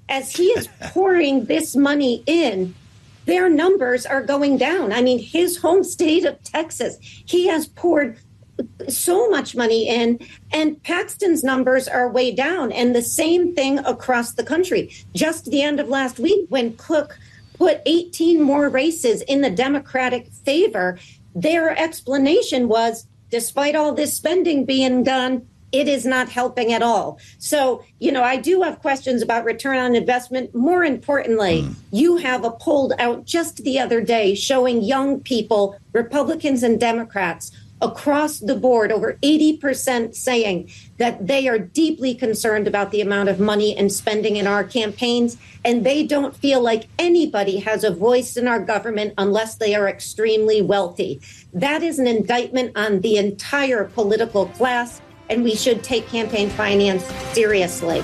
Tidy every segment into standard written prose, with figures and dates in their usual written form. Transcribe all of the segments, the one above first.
as he is pouring this money in, their numbers are going down. I mean, his home state of Texas, he has poured so much money in, and Paxton's numbers are way down. And the same thing across the country. Just the end of last week, when Cook put 18 more races in the Democratic favor, their explanation was, despite all this spending being done, it is not helping at all. So, I do have questions about return on investment. More importantly, you have a poll out just the other day showing young people, Republicans and Democrats, across the board, over 80% saying that they are deeply concerned about the amount of money and spending in our campaigns, and they don't feel like anybody has a voice in our government unless they are extremely wealthy. That is an indictment on the entire political class, and we should take campaign finance seriously.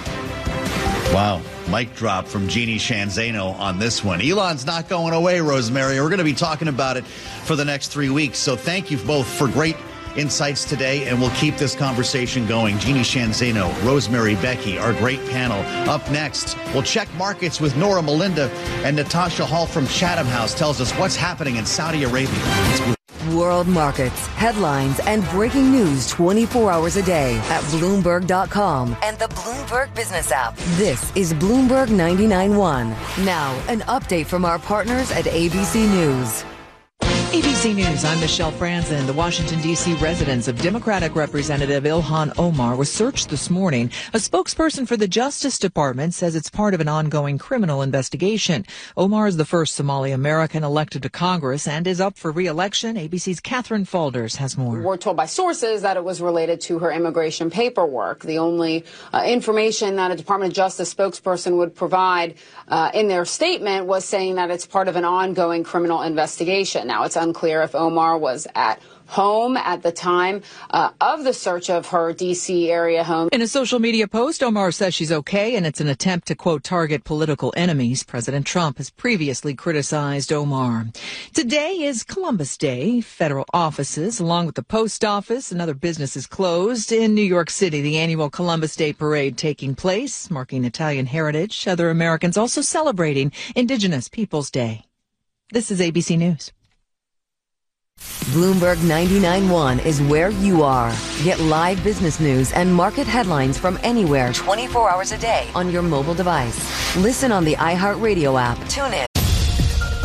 Wow. Mic drop from Jeannie Sheehan Zaino on this one. Elon's not going away, Rosemary. We're going to be talking about it for the next 3 weeks. So thank you both for great insights today, and we'll keep this conversation going. Jeannie Sheehan Zaino, Rosemary Becky, our great panel. Up next, we'll check markets with Nora Melinda, and Natasha Hall from Chatham House tells us what's happening in Saudi Arabia. World markets, headlines, and breaking news 24 hours a day at Bloomberg.com and the Bloomberg Business app. This is Bloomberg 99.1. Now, an update from our partners at ABC News. ABC News, I'm Michelle Franzen. The Washington, D.C. residence of Democratic Representative Ilhan Omar was searched this morning. A spokesperson for the Justice Department says it's part of an ongoing criminal investigation. Omar is the first Somali American elected to Congress and is up for re-election. ABC's Catherine Faulders has more. We're told by sources that it was related to her immigration paperwork. The only information that a Department of Justice spokesperson would provide in their statement was saying that it's part of an ongoing criminal investigation. Now, it's unclear if Omar was at home at the time of the search of her D.C. area home. In a social media post, Omar says she's okay, and it's an attempt to, quote, target political enemies. President Trump has previously criticized Omar. Today is Columbus Day. Federal offices, along with the post office and other businesses, closed. In New York City, the annual Columbus Day parade taking place, marking Italian heritage. Other Americans also celebrating Indigenous Peoples Day. This is ABC News. Bloomberg 99.1 is where you are. Get live business news and market headlines from anywhere 24 hours a day on your mobile device. Listen on the iHeartRadio app. Tune in.